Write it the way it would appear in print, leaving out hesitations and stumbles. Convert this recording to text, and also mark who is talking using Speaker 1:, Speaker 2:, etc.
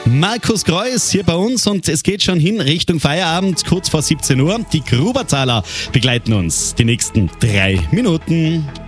Speaker 1: Markus Greuß hier bei uns und es geht schon hin Richtung Feierabend, kurz vor 17 Uhr. Die Grubertaler begleiten uns die nächsten 3 Minuten.